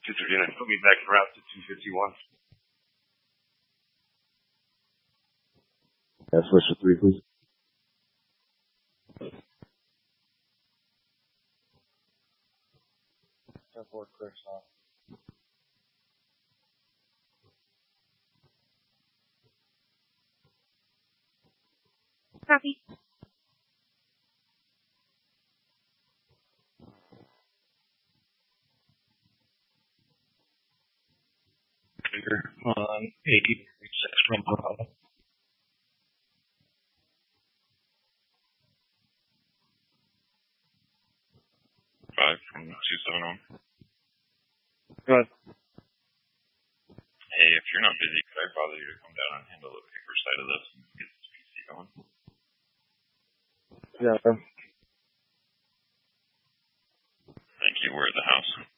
239. Put me back en route to 251. Switch to 3, please. Clear shot. Copy. Clear on 86 from Bravo. 5 from 271. Go ahead. Hey, if you're not busy, could I bother you to come down and handle the paper side of this and get this PC going? Yeah. Thank you. We're at the house.